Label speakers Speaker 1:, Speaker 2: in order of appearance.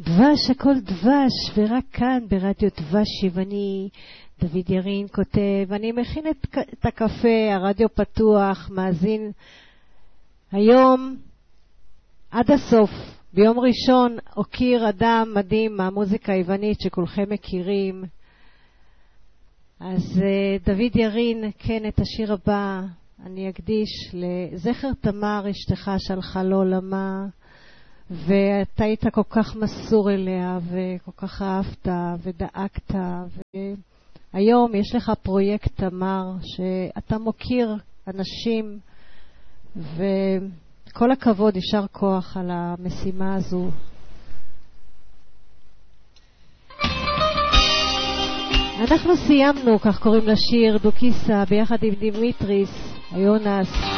Speaker 1: דבש, הכל דבש, ורק כאן ברדיו דבש יווני. דוד ירין כותב, אני מכין את הקפה, הרדיו פתוח, מאזין היום עד הסוף. ביום ראשון אוקיר אדם מדהים מהמוזיקה היוונית שכולכם מכירים. אז דוד ירין, כן, את השיר הבא אני אקדיש לזכר תמר, אשתך שהלכה לעולמה, ואתה היית כל כך מסור אליה וכל כך אהבת ודאגת, והיום יש לך פרויקט תמר שאתה מוקיר אנשים, וכל הכבוד, יישר כוח על המשימה הזו. אנחנו סיימנו, כך קוראים לשיר, דוקיסה ביחד עם דימיטריס, היונס.